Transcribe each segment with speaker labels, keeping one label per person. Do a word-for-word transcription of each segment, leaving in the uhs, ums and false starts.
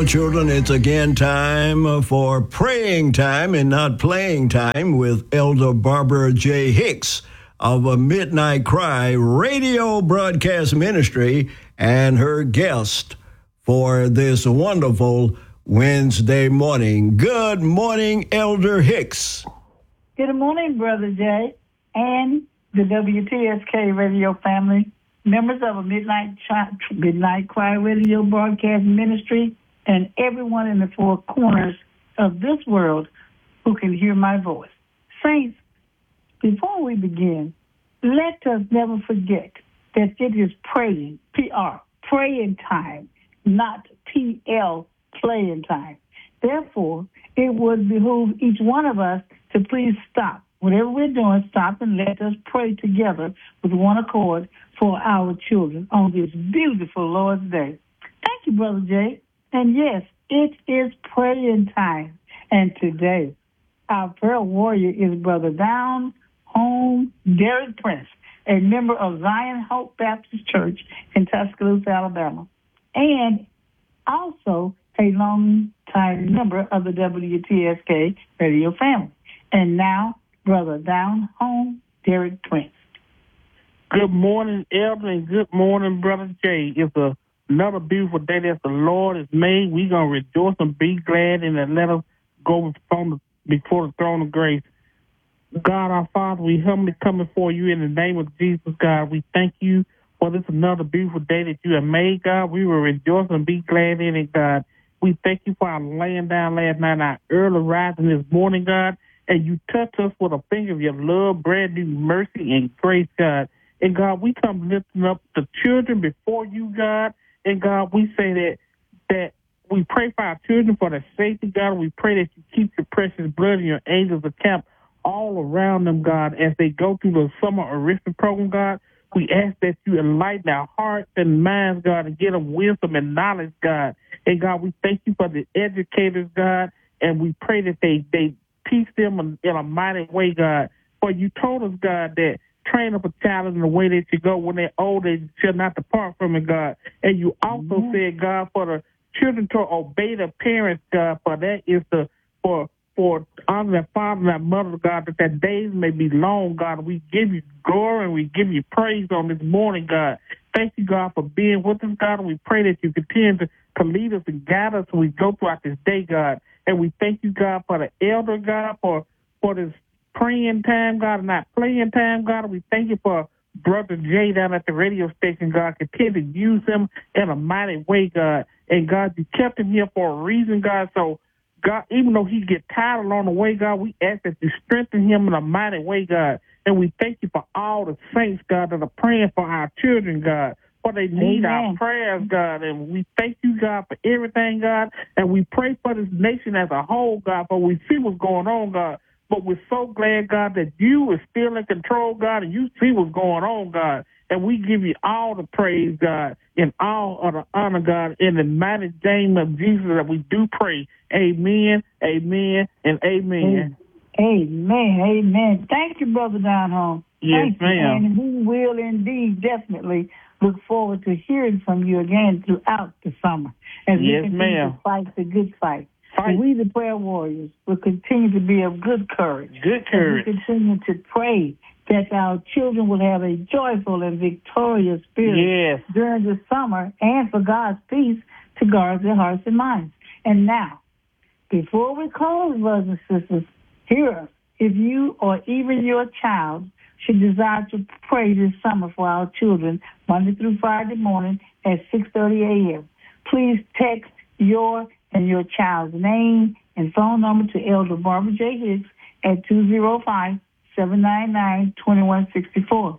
Speaker 1: Well, children, it's again time for praying time and not playing time with Elder Barbara J. Hicks of a Midnight Cry radio broadcast ministry and her guest for this wonderful Wednesday morning. Good morning, Elder Hicks.
Speaker 2: Good morning, Brother Jay, and the W T S K radio family, members of a Midnight, Midnight Cry radio broadcast ministry, and everyone in the four corners of this world who can hear my voice. Saints, before we begin, let us never forget that it is praying, P R, praying time, not P L, playing time. Therefore, it would behoove each one of us to please stop. Whatever we're doing, stop and let us pray together with one accord for our children on this beautiful Lord's Day. Thank you, Brother Jay. And yes, it is praying time. And today, our prayer warrior is Brother Down Home Derek Prince, a member of Zion Hope Baptist Church in Tuscaloosa, Alabama, and also a long-time member of the W T S K radio family. And now, Brother Down Home Derek Prince.
Speaker 3: Good morning, Elder, and good morning, Brother Jay. It's a Another beautiful day that the Lord has made. We're going to rejoice and be glad in it. Let us go before the throne of grace. God, our Father, we humbly come before you in the name of Jesus, God. We thank you for this another beautiful day that you have made, God. We will rejoice and be glad in it, God. We thank you for our laying down last night, our early rising this morning, God. And you touch us with a finger of your love, brand new mercy, and grace, God. And, God, we come lifting up the children before you, God. And, God, we say that that we pray for our children for their safety, God. We pray that you keep your precious blood and your angels encamped all around them, God, as they go through the summer enrichment program, God. We ask that you enlighten our hearts and minds, God, and give them wisdom and knowledge, God. And, God, we thank you for the educators, God, and we pray that they, they teach them in, in a mighty way, God. For you told us, God, that train up a child in the way they should go. When they're old, they shall not depart from it, God. And you also mm-hmm. said, God, for the children to obey their parents, God, for that is the, for for honor their father and their mother, God, that their days may be long, God. We give you glory and we give you praise on this morning, God. Thank you, God, for being with us, God, and we pray that you continue to, to lead us and guide us as we go throughout this day, God. And we thank you, God, for the elder, God, for, for this praying time, God, and not playing time, God. We thank you for Brother Jay down at the radio station, God. Continue to use him in a mighty way, God. And, God, you kept him here for a reason, God. So, God, even though he get tired along the way, God, we ask that you strengthen him in a mighty way, God. And we thank you for all the saints, God, that are praying for our children, God. For they need Amen. Our prayers, God. And we thank you, God, for everything, God. And we pray for this nation as a whole, God, for we see what's going on, God. But we're so glad, God, that you are still in control, God, and you see what's going on, God. And we give you all the praise, God, and all of the honor, God, in the mighty name of Jesus that we do pray. Amen, amen, and amen.
Speaker 2: Amen, amen. Thank you, Brother Down Home.
Speaker 3: Yes,
Speaker 2: Thank
Speaker 3: ma'am.
Speaker 2: You, and we will indeed definitely look forward to hearing from you again throughout the summer as
Speaker 3: yes,
Speaker 2: we continue
Speaker 3: ma'am.
Speaker 2: to fight the good fight.
Speaker 3: Fight.
Speaker 2: We, the prayer warriors, will continue to be of good courage.
Speaker 3: Good courage.
Speaker 2: And we continue to pray that our children will have a joyful and victorious spirit
Speaker 3: yes.
Speaker 2: during the summer, and for God's peace to guard their hearts and minds. And now, before we close, brothers and sisters, hear us. If you or even your child should desire to pray this summer for our children, Monday through Friday morning at six thirty a.m., please text your and your child's name and phone number to Elder Barbara J. Hicks at two oh five, seven nine nine, two one six four.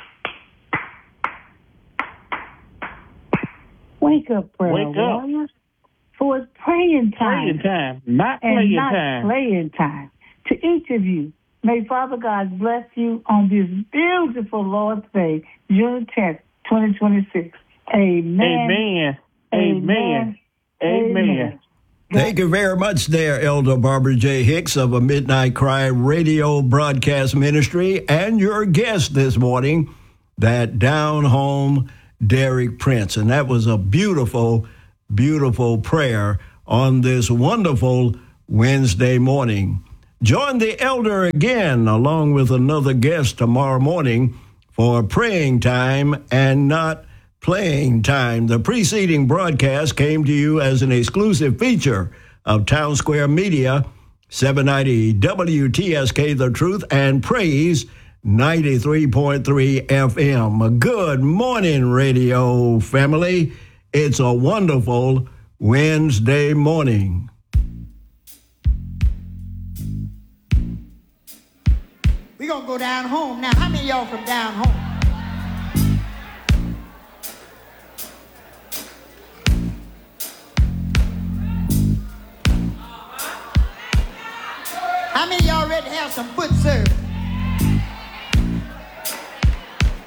Speaker 2: Wake up, prayer
Speaker 3: Wake
Speaker 2: warriors. For it's praying time.
Speaker 3: Praying time, not
Speaker 2: and
Speaker 3: playing
Speaker 2: not
Speaker 3: time.
Speaker 2: playing time. To each of you, may Father God bless you on this beautiful Lord's Day, June tenth, twenty twenty-six. Amen.
Speaker 3: Amen. Amen. Amen. Amen.
Speaker 1: Thank you very much there, Elder Barbara J. Hicks of a Midnight Cry radio broadcast ministry, and your guest this morning, that Down Home Derek Prince. And that was a beautiful, beautiful prayer on this wonderful Wednesday morning. Join the elder again along with another guest tomorrow morning for praying time and not playing time. The preceding broadcast came to you as an exclusive feature of Town Square Media, seven ninety W T S K The Truth, and Praise ninety-three point three F M. Good morning, radio family. It's a wonderful Wednesday morning.
Speaker 4: We're going to go down home now. How many of y'all from down home? How many of y'all ready to have some foot service?